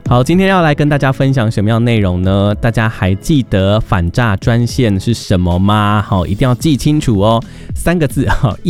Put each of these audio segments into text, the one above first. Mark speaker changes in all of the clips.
Speaker 1: 好，今天要来跟大家分享什么样的内容呢？大家还记得反诈专线是什么吗？好，一定要记清楚哦，3个字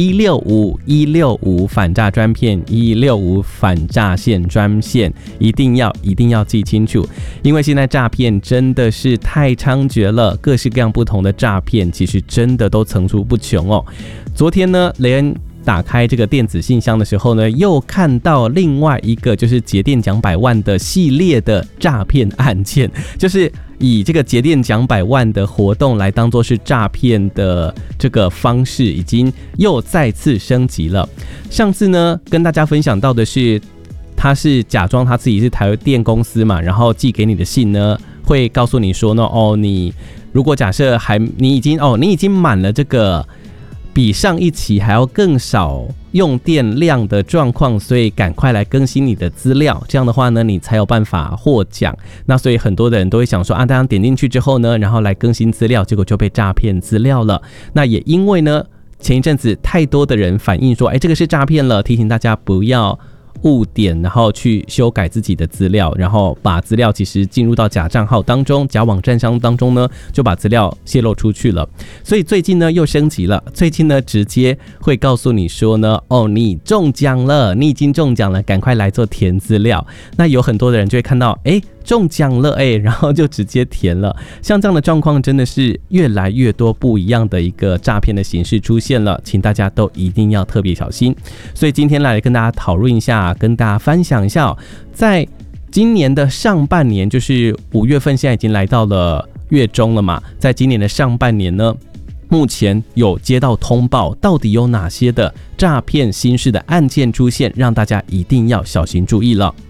Speaker 1: ，165反诈专片，165反诈线专线，一定要记清楚，因为现在诈骗真的是太猖獗了，各式各样不同的诈骗，其实真的都层出不穷哦。昨天呢，雷恩打开这个电子信箱的时候呢，又看到另外一个就是节电奖100万的系列的诈骗案件，就是以这个节电奖100万的活动来当作是诈骗的这个方式，已经又再次升级了。上次呢，跟大家分享到的是，他是假装他自己是台电公司嘛，然后寄给你的信呢，会告诉你说呢，你如果假设你已经满了这个比上一期还要更少用电量的状况，所以赶快来更新你的资料，这样的话呢，你才有办法获奖。那所以很多的人都会想说大家点进去之后呢，然后来更新资料，结果就被诈骗资料了。那也因为呢，前一阵子太多的人反映说，这个是诈骗了，提醒大家不要误点，然后去修改自己的资料，然后把资料其实进入到假账号当中、假网站商当中呢，就把资料泄露出去了。所以最近呢又升级了，最近呢直接会告诉你说呢，你中奖了，你已经中奖了，赶快来做填资料。那有很多的人就会看到，中奖了然后就直接填了。像这样的状况真的是越来越多不一样的一个诈骗的形式出现了，请大家都一定要特别小心。所以今天来跟大家讨论一下，跟大家分享一下在今年的上半年，就是5月份，现在已经来到了月中了嘛，在今年的上半年呢，目前有接到通报，到底有哪些的诈骗新式的案件出现，让大家一定要小心注意了。